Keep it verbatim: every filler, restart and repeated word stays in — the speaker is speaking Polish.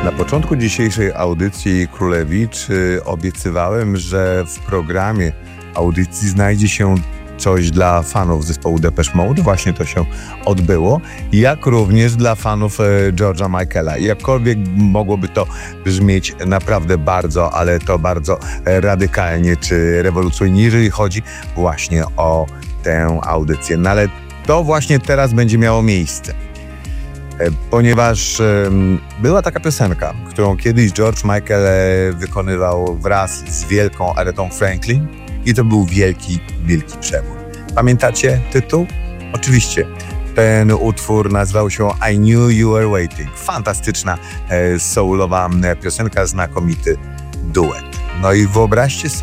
Na początku dzisiejszej audycji Królewicz obiecywałem, że w programie audycji znajdzie się coś dla fanów zespołu Depeche Mode. Właśnie to się odbyło. Jak również dla fanów George'a Michaela. Jakkolwiek mogłoby to brzmieć naprawdę bardzo, ale to bardzo radykalnie czy rewolucyjnie, jeżeli chodzi właśnie o tę audycję. No ale to właśnie teraz będzie miało miejsce. Ponieważ um, była taka piosenka, którą kiedyś George Michael wykonywał wraz z wielką Aretą Franklin i to był wielki, wielki przebój. Pamiętacie tytuł? Oczywiście. Ten utwór nazywał się I Knew You Were Waiting. Fantastyczna, e, soulowa piosenka, znakomity duet. No i wyobraźcie sobie,